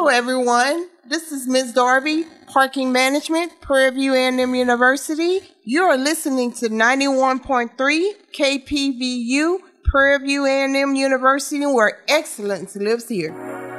everyone. This is Ms. Darby, Parking Management, Prairie View A&M University. You are listening to 91.3 KPVU, Prairie View A&M University, where excellence lives here.